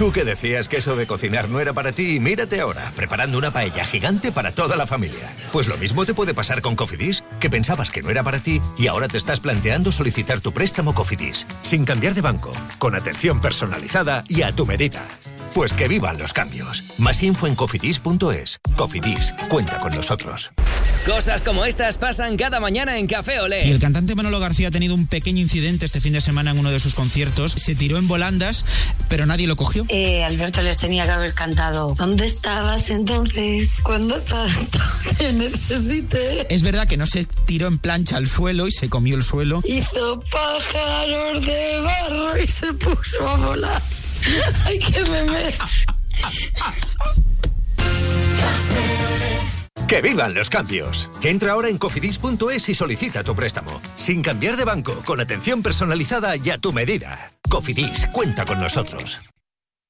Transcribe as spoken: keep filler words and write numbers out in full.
Tú que decías que eso de cocinar no era para ti, mírate ahora, preparando una paella gigante para toda la familia. Pues lo mismo te puede pasar con Cofidis, que pensabas que no era para ti y ahora te estás planteando solicitar tu préstamo Cofidis, sin cambiar de banco, con atención personalizada y a tu medida. Pues que vivan los cambios. Más info en cofidis punto es. Cofidis, cuenta con nosotros. Cosas como estas pasan cada mañana en Café Olé. Y el cantante Manolo García ha tenido un pequeño incidente este fin de semana en uno de sus conciertos. Se tiró en volandas, pero nadie lo cogió. Eh, Alberto les tenía que haber cantado ¿Dónde estabas entonces cuando tanto te necesité? Es verdad que no se tiró en plancha al suelo y se comió el suelo. Hizo pájaros de barro y se puso a volar. ¡Ay, qué meme! ¡Que vivan los cambios! Entra ahora en cofidis punto es y solicita tu préstamo. Sin cambiar de banco, con atención personalizada y a tu medida. Cofidis, cuenta con nosotros.